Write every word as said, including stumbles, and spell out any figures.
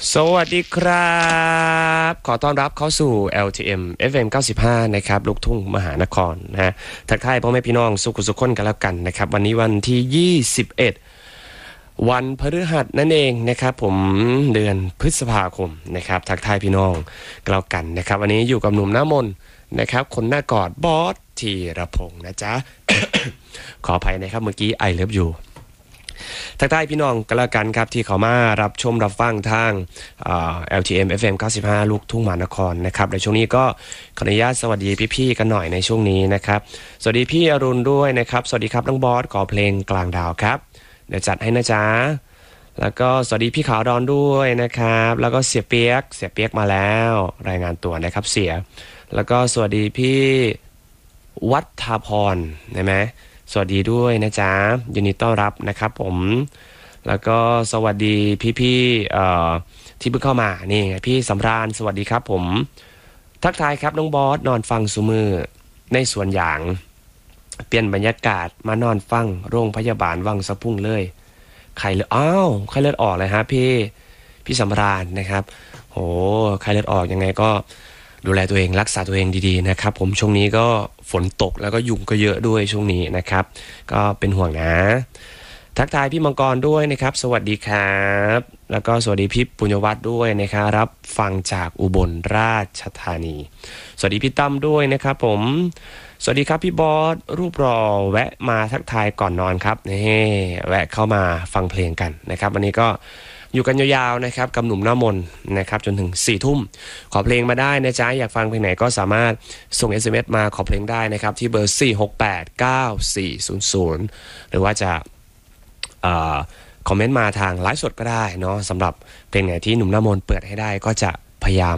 สวัสดีครับขอต้อนรับเข้าสู่ แอล ที เอ็ม เอฟ เอ็ม เก้าสิบห้านะครับลูกทุ่งมหานครนะฮะทักทายพ่อแม่พี่น้องสุขสุขคนกันแล้วกันนะครับวันนี้วันที่ยี่สิบเอ็ดวันพฤหัสนั่นเองนะครับผมเดือนพฤษภาคมนะครับทักทายพี่น้องกันแล้วกันนะครับวันนี้อยู่กับหนุ่มหน้ามนนะครับคนหน้ากอดบอสธีรพงษ์นะจ๊ะ ขออภัยนะครับเมื่อกี้ไอเลิฟยูทักทายพี่น้องกันแล้วกันครับที่เขามารับชมรับฟังทาง แอล ที เอ็ม เอฟ เอ็ม เก้าสิบห้าลูกทุ่งมหานครนะครับในช่วงนี้ก็ขออนุญาตสวัสดีพี่ๆกันหน่อยในช่วงนี้นะครับสวัสดีพี่อรุณด้วยนะครับสวัสดีครับน้องบอสขอเพลงกลางดาวครับเดี๋ยวจัดให้นะจ๊ะแล้วก็สวัสดีพี่ขาวดอนด้วยนะครับแล้วก็เสียเปียกเสียเปียกมาแล้วรายงานตัวนะครับเสียแล้วก็สวัสดีพี่วัฒพรได้ไหมสวัสดีด้วยนะจ๊ะยินดีต้อนรับนะครับผมแล้วก็สวัสดีพี่ๆเอ่อที่เพิ่งเข้ามานี่พี่สำราญสวัสดีครับผมทักทายครับน้องบอสนอนฟังสุมือในสวนยางเปลี่ยนบรรยากาศมานอนฟังโรงพยาบาลวังสะพุ่งเลยไข้เลือดอ้าวไข้เลือดออกเลยฮะพี่พี่สำราญนะครับโหไข้เลือดออกยังไงก็ดูแลตัวเองรักษาตัวเองดีๆนะครับผมช่วงนี้ก็ฝนตกแล้วก็ยุงก็เยอะด้วยช่วงนี้นะครับก็เป็นห่วงนะทักทายพี่มังกรด้วยนะครับสวัสดีครับแล้วก็สวัสดีพี่ปุญญวัฒน์ด้วยนะครับรับฟังจากอุบลราชธานีสวัสดีพี่ตั้มด้วยนะครับผมสวัสดีครับพี่บอสรูปรอแวะมาทักทายก่อนนอนครับนี่แวะเข้ามาฟังเพลงกันนะครับวันนี้ก็อยู่กันยาวๆนะครับกับหนุ่มหน้ามนนะครับจนถึงสี่ทุ่มขอเพลงมาได้นะจ๊ะอยากฟังเพลงไหนก็สามารถส่ง เอส เอ็ม เอส มาขอเพลงได้นะครับที่เบอร์สี่ หก แปด เก้า สี่ ศูนย์ ศูนย์หรือว่าจะคอมเมนต์มาทางไลฟ์สดก็ได้เนาะสำหรับเพลงไหนที่หนุ่มหน้ามนเปิดให้ได้ก็จะพยายาม